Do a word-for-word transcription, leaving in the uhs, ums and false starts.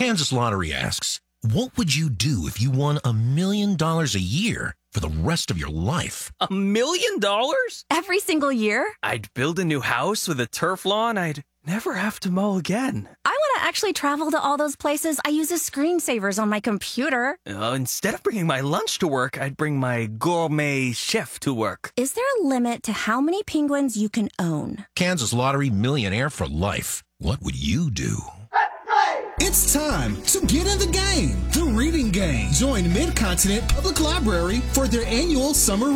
Kansas Lottery asks, what would you do if you won a million dollars a year for the rest of your life? A million dollars? Every single year? I'd build a new house with a turf lawn. I'd never have to mow again. I want to actually travel to all those places I use as screensavers on my computer. Uh, instead of bringing my lunch to work, I'd bring my gourmet chef to work. Is there a limit to how many penguins you can own? Kansas Lottery Millionaire for Life. What would you do? It's time to get in the game. The Reading Game. Join Mid-Continent Public Library for their annual summer